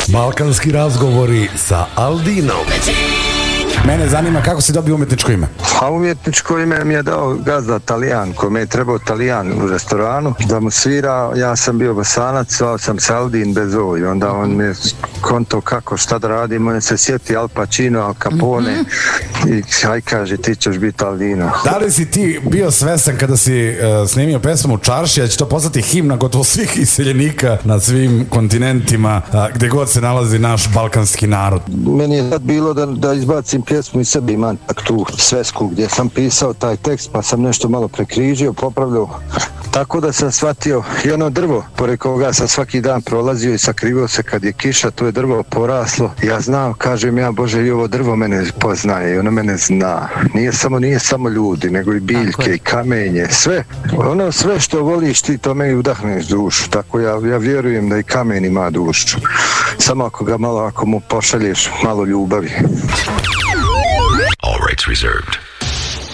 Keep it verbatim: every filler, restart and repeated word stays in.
Balkanski razgovori sa Aldinom. Mene zanima kako si dobio umetničko ime. A umjetničko ime mi je dao gazda Talijan, kome je trebao Talijan u restoranu da mu svira. Ja sam bio Bosanac, zvao sam se Aldin bez O i onda on mi je konto kako, šta da radim, on se sjeti Al Pacino, Al Capone mm-hmm. i aj kaže ti ćeš biti Aldino. Da li si ti bio svestan kada si uh, snimio pesmu Čaršija, će to postati himna gotovo svih iseljenika na svim kontinentima uh, gde god se nalazi naš balkanski narod? Meni je sad bilo da, da izbacim pjesmu i sebi, imam tu svesku gdje sam pisao taj tekst pa sam nešto malo prekrižio, popravljao. Tako da sam shvatio i ono drvo pored koga sam svaki dan prolazio i sakrivao se kad je kiša, to je drvo poraslo. Ja znam, kažem ja, Bože, i ovo drvo mene poznaje i ono mene zna. Nije samo, nije samo ljudi, nego i biljke i kamenje, sve. Ono sve što voliš ti, to me udahneš dušu. Tako ja, ja vjerujem da i kamen ima dušu. Samo ako ga malo, ako mu pošalješ malo ljubavi. All rights reserved.